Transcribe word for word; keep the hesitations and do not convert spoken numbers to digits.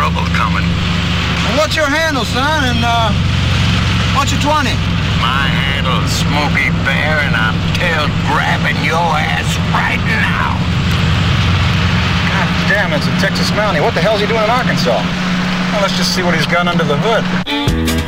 trouble coming. And what's your handle, son? And, uh, what's your twenty? My handle's Smokey Bear, and I'm tail grabbing your ass right now. God damn, it's a Texas Mountie. What the hell's he doing in Arkansas? Well, let's just see what he's got under the hood.